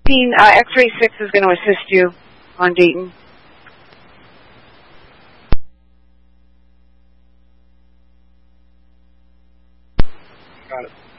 X-ray 6 is going to assist you on Dayton. Got it.